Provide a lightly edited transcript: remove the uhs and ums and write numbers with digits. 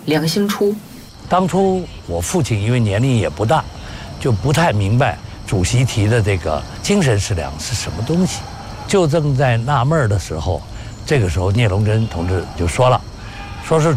良心出。 当初我父亲因为年龄也不大，就不太明白主席提的这个精神食粮是什么东西。就正在纳闷的时候，这个时候聂荣臻同志就说了，说是